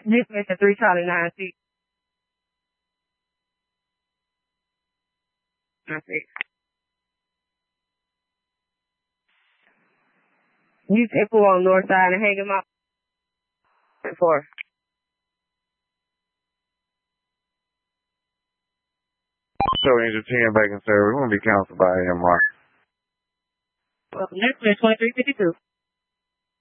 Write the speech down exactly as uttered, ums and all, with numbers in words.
Dispatch at three Charlie nine six. That's it. You take four on the north side and hang him up. Four. So Angel ten back in service. We're going to be counseled by him, Mark. Well, next is twenty-three fifty-two.